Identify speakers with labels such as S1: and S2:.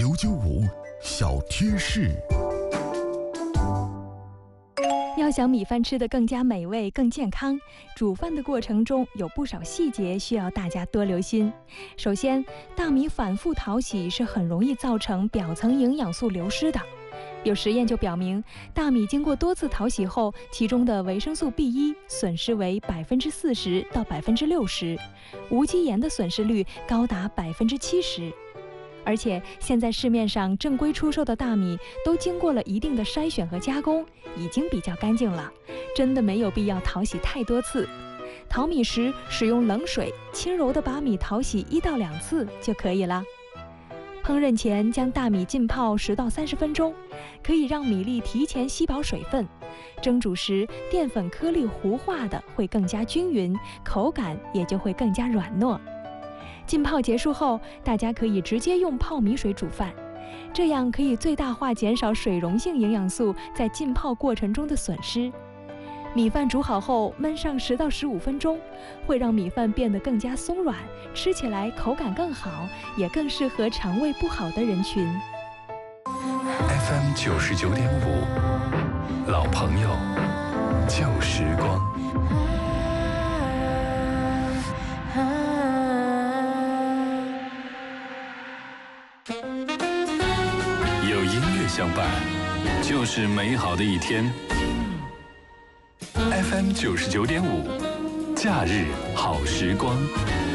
S1: 995小贴士。
S2: 要想米饭吃得更加美味、更健康，煮饭的过程中有不少细节需要大家多留心。首先，大米反复淘洗是很容易造成表层营养素流失的。有实验就表明，大米经过多次淘洗后，其中的维生素 B1 损失为40%到60%，无机盐的损失率高达70%。而且现在市面上正规出售的大米都经过了一定的筛选和加工，已经比较干净了，真的没有必要淘洗太多次。淘米时使用冷水，轻柔地把米淘洗1到2次就可以了。烹饪前将大米浸泡10到30分钟，可以让米粒提前吸饱水分。蒸煮时淀粉颗粒糊化的会更加均匀，口感也就会更加软糯。浸泡结束后，大家可以直接用泡米水煮饭，这样可以最大化减少水溶性营养素在浸泡过程中的损失。米饭煮好后焖上10到15分钟，会让米饭变得更加松软，吃起来口感更好，也更适合肠胃不好的人群。
S1: FM 99.5，老朋友，旧时光。
S3: 有音乐相伴，就是美好的一天。FM 99.5，假日好时光。